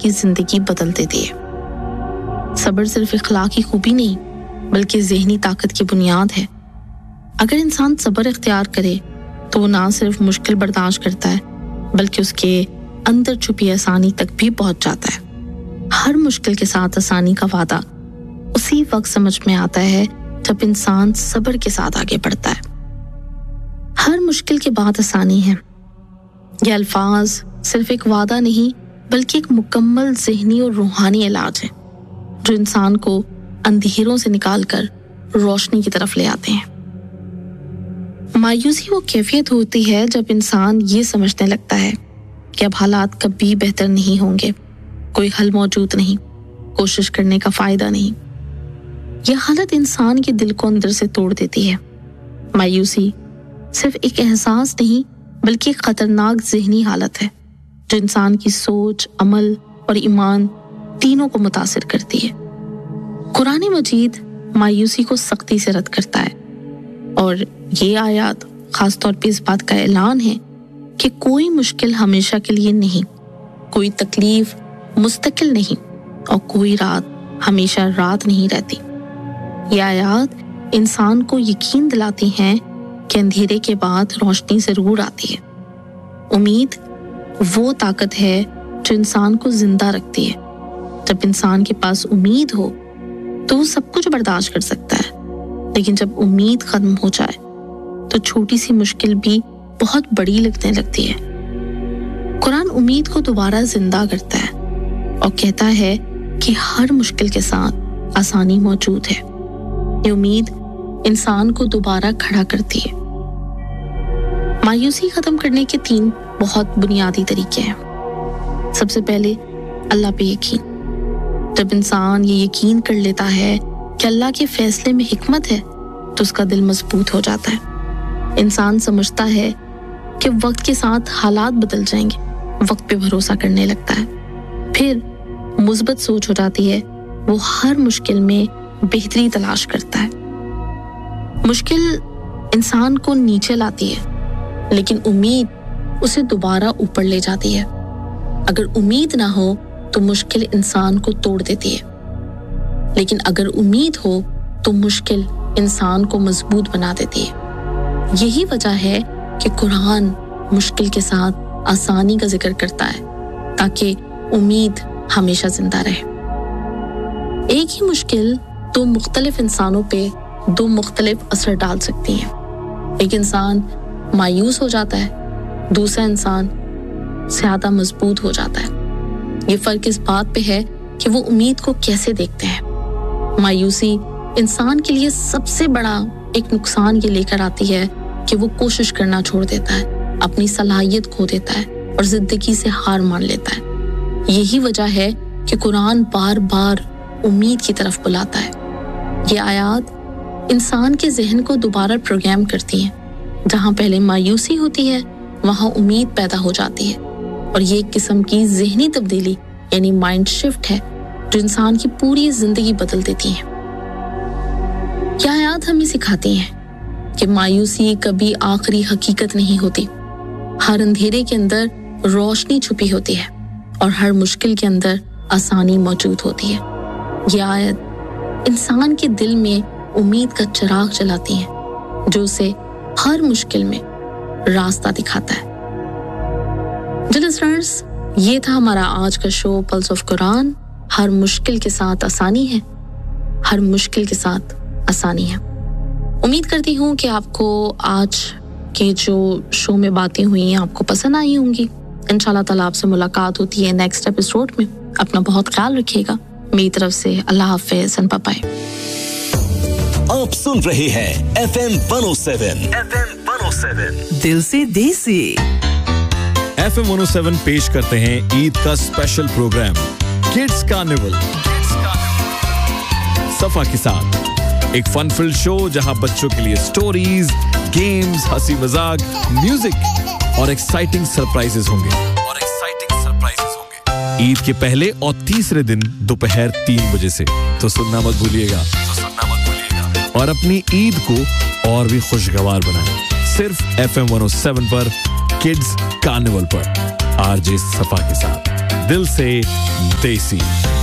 की जिंदगी बदल देती है। सब्र सिर्फ इखलाकी खूबी नहीं बल्कि ज़हनी ताकत की बुनियाद है। अगर इंसान सब्र इख्तियार करे तो वो ना सिर्फ मुश्किल बर्दाश्त करता है बल्कि उसके अंदर छुपी आसानी तक भी पहुंच जाता है। हर मुश्किल के साथ आसानी का वादा उसी वक्त समझ में आता है जब इंसान सब्र के साथ आगे बढ़ता है। हर मुश्किल के बाद आसानी है। ये अल्फाज सिर्फ एक वादा नहीं बल्कि एक मुकम्मल ज़हनी और रूहानी इलाज है जो इंसान को अंधेरों से निकालकर रोशनी की तरफ ले आते हैं। मायूसी वो कैफियत होती है जब इंसान ये समझने लगता है कि अब हालात कभी बेहतर नहीं होंगे, कोई हल मौजूद नहीं, कोशिश करने का फायदा नहीं। यह हालत इंसान के दिल को अंदर से तोड़ देती है। मायूसी सिर्फ एक एहसास नहीं बल्कि एक खतरनाक ज़हनी हालत है जो इंसान की सोच, अमल और ईमान तीनों को मुतासिर करती है। कुरान मजीद मायूसी को सख्ती से रद्द करता है और ये आयत खास तौर पे इस बात का ऐलान है कि कोई मुश्किल हमेशा के लिए नहीं, कोई तकलीफ मुस्तकिल नहीं और कोई रात हमेशा रात नहीं रहती। ये आयत इंसान को यकीन दिलाती हैं कि अंधेरे के बाद रोशनी जरूर आती है। उम्मीद वो ताकत है जो इंसान को जिंदा रखती है। जब इंसान के पास उम्मीद हो तो वो सब कुछ बर्दाश्त कर सकता है, लेकिन जब उम्मीद खत्म हो जाए तो छोटी सी मुश्किल भी बहुत बड़ी लगने लगती है। कुरान उम्मीद को दोबारा जिंदा करता है और कहता है कि हर मुश्किल के साथ आसानी मौजूद है। ये उम्मीद इंसान को दोबारा खड़ा करती है। मायूसी खत्म करने के 3 बहुत बुनियादी तरीके हैं। सबसे पहले अल्लाह पे यकीन। जब इंसान ये यकीन कर लेता है कि अल्लाह के फैसले में हिकमत है तो उसका दिल मजबूत हो जाता है। इंसान समझता है कि वक्त के साथ हालात बदल जाएंगे, वक्त पे भरोसा करने लगता है। फिर मुस्बत सोच हो जाती है, वो हर मुश्किल में बेहतरी तलाश करता है। मुश्किल इंसान को नीचे लाती है लेकिन उम्मीद उसे दोबारा ऊपर ले जाती है। अगर उम्मीद ना हो तो मुश्किल इंसान को तोड़ देती है, लेकिन अगर उम्मीद हो तो मुश्किल इंसान को मजबूत बना देती है। यही वजह है कि कुरान मुश्किल के साथ आसानी का जिक्र करता है ताकि उम्मीद हमेशा जिंदा रहे। एक ही मुश्किल 2 मुख्तलिफ इंसानों पे 2 मुख्तलिफ असर डाल सकती है। एक इंसान मायूस हो जाता है, दूसरा इंसान ज्यादा मजबूत हो जाता है। ये फर्क इस बात पे है कि वो उम्मीद को कैसे देखते हैं। मायूसी इंसान के लिए सबसे बड़ा एक नुकसान ये लेकर आती है कि वो कोशिश करना छोड़ देता है, अपनी सलाहियत खो देता है और जिंदगी से हार मान लेता है। यही वजह है कि कुरान बार बार उम्मीद की तरफ बुलाता है। ये आयत इंसान के जहन को दोबारा प्रोग्राम करती है। जहाँ पहले मायूसी होती है वहाँ उम्मीद पैदा हो जाती है और ये एक किस्म की ज़हनी तब्दीली यानी माइंड शिफ्ट है जो इंसान की पूरी जिंदगी बदल देती है। क्या आयत हमें सिखाती हैं कि मायूसी कभी आखिरी हकीकत नहीं होती। हर अंधेरे के अंदर रोशनी छुपी होती है और हर मुश्किल के अंदर आसानी मौजूद होती है। यह आयत इंसान के दिल में उम्मीद का चिराग जलाती है जो उसे हर मुश्किल में रास्ता दिखाता है। लिसनर्स, ये था हमारा आज का शो पल्स ऑफ कुरान। हर मुश्किल के साथ आसानी है, हर मुश्किल के साथ आसानी है। उम्मीद करती हूँ कि आपको आज के जो शो में बातें हुई आपको पसंद आई होंगी। इंशाल्लाह ताला आपसे मुलाकात होती है नेक्स्ट एपिसोड में। अपना बहुत ख्याल रखिएगा। मेरी तरफ से अल्लाह हाफिज़ एंड बाय बाय। आप सुन रहे हैं FM 107 दिल से देसी। FM 107 पेश करते हैं ईद का स्पेशल प्रोग्राम किड्स कार्निवल सफा के साथ। एक फन फिल्ड शो जहां बच्चों के लिए स्टोरीज, गेम्स, हंसी मजाक, म्यूजिक और एक्साइटिंग सरप्राइजेस होंगे। ईद के पहले और तीसरे दिन दोपहर 3 बजे से तो सुनना मत भूलिएगा। और अपनी ईद को और भी खुशगवार बनाएं सिर्फ FM 107 पर किड्स कार्निवल पर RJ सफा के साथ। दिल से देसी।